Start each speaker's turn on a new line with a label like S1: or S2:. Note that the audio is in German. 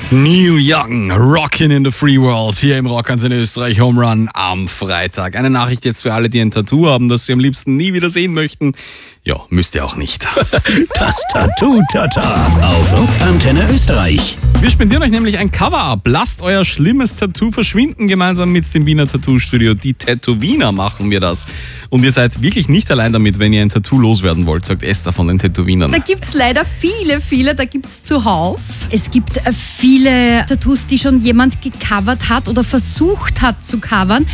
S1: Neil Young, Rockin' in the Free World, hier im Rockantenne Österreich Home Run am Freitag. Eine Nachricht jetzt für alle, die ein Tattoo haben, das sie am liebsten nie wieder sehen möchten. Ja, müsst ihr auch nicht.
S2: Das Tattoo-Tata auf Rockantenne Österreich.
S1: Wir spendieren euch nämlich ein Cover-Up. Lasst euer schlimmes Tattoo verschwinden. Gemeinsam mit dem Wiener Tattoo-Studio Die Tätowiner machen wir das. Und ihr seid wirklich nicht allein damit, wenn ihr ein Tattoo loswerden wollt, sagt Esther von den Tätowinern.
S3: Da gibt es leider viele, da gibt es zuhauf. Es gibt viele Tattoos, die schon jemand gecovert hat oder versucht hat zu covern.